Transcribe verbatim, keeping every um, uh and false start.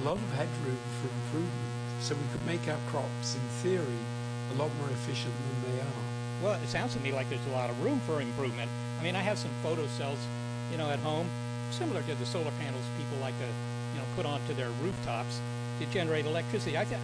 a lot of headroom for improvement. So we could make our crops, in theory, a lot more efficient than they are. Well, it sounds to me like there's a lot of room for improvement. I mean, I have some photocells, you know, at home, similar to the solar panels people like to, you know, put onto their rooftops to generate electricity. I, th-